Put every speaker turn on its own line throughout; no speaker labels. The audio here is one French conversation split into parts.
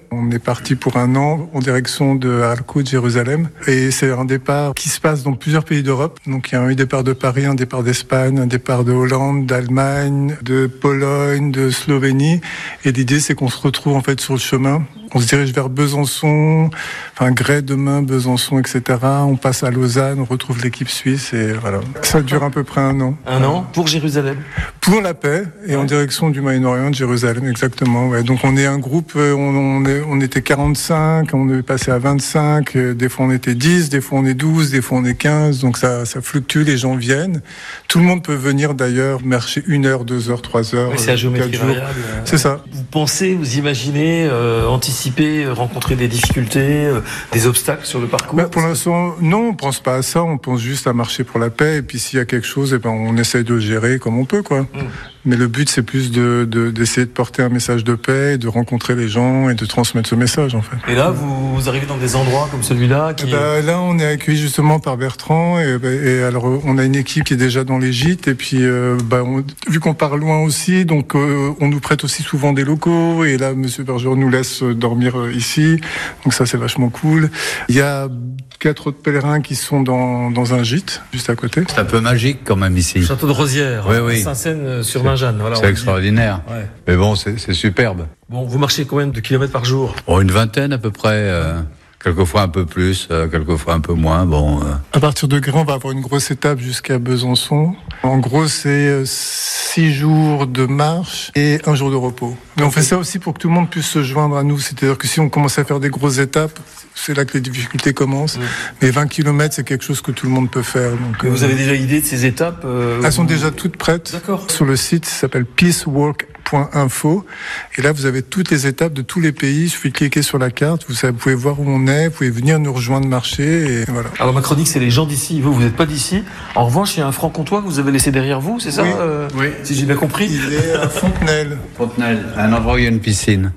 On est parti pour un an en direction de Arco de Jérusalem. Et c'est un départ qui se passe dans plusieurs pays d'Europe. Donc il y a un départ de Paris, un départ d'Espagne, un départ de Hollande, d'Allemagne, de Pologne, de Slovénie. Et l'idée, c'est qu'on se retrouve en fait sur le chemin. On se dirige vers Besançon, Grès demain, Besançon, etc. On passe à Lausanne, on retrouve l'équipe suisse et voilà. Ça dure à peu près un an.
Un an pour Jérusalem.
Pour la paix et en direction du Moyen-Orient, de Jérusalem, exactement. Ouais. Donc on est un groupe, on était 45, on est passé à 25, des fois on était 10, des fois on est 12, des fois on est 15, donc ça fluctue, les gens viennent. Tout le monde peut venir d'ailleurs marcher 1 heure, 2 heures, 3 heures.
Oui, c'est à géométrie variable.
C'est ça.
Vous pensez, vous imaginez, anticiper, rencontrer des difficultés, des obstacles sur le parcours?
Pour l'instant, non, on pense pas à ça, on pense juste à marcher pour la paix, et puis s'il y a quelque chose, on essaye de le gérer comme on peut, quoi. Mais le but, c'est plus d'essayer de porter un message de paix, de rencontrer les gens et de transmettre ce message, en fait.
Et là, vous arrivez dans des endroits comme celui-là
Là, on est accueillis justement par Bertrand, et alors, on a une équipe qui est déjà dans les gîtes, et puis, vu qu'on part loin aussi, donc, on nous prête aussi souvent des locaux, et là, Monsieur Bergeron nous laisse dormir ici, donc ça, c'est vachement cool. Il y a 4 autres pèlerins qui sont dans un gîte, juste à côté.
C'est un peu magique quand même ici.
Château de Rosières,
oui.
Saint-Seine-sur-Marne. Voilà,
c'est extraordinaire. Ouais. Mais bon, c'est superbe.
Bon, vous marchez combien de kilomètres par jour?
Une vingtaine à peu près. Quelquefois un peu plus, quelquefois un peu moins.
À partir de Grès, on va avoir une grosse étape jusqu'à Besançon. En gros, c'est 6 jours de marche et 1 jour de repos. Mais on fait ça aussi pour que tout le monde puisse se joindre à nous. C'est-à-dire que si on commence à faire des grosses étapes, c'est là que les difficultés commencent. Mais 20 km, c'est quelque chose que tout le monde peut faire. Donc,
vous avez déjà idée de ces étapes
Elles sont déjà toutes prêtes.
D'accord.
Sur le site, ça s'appelle peacewalk.info. Et là, vous avez toutes les étapes de tous les pays. Il suffit de cliquer sur la carte. Vous pouvez voir où on est. Vous pouvez venir nous rejoindre marcher. Et voilà.
Alors, ma chronique, c'est les gens d'ici. Vous n'êtes pas d'ici. En revanche, il y a un franc-comtois que vous avez laissé derrière vous, c'est ça?
Oui.
Si j'ai bien compris.
Il est à Fontenelle.
Fontenelle, un endroit où il y a une piscine.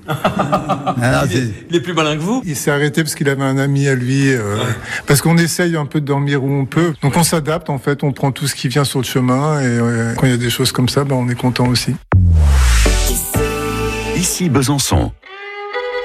Il est plus malin que vous.
Il s'est arrêté parce qu'il avait un ami à lui. Parce qu'on essaye un peu de dormir où on peut. Donc, on s'adapte, en fait. On prend tout ce qui vient sur le chemin. Et quand il y a des choses comme ça, on est content aussi.
Ici Besançon.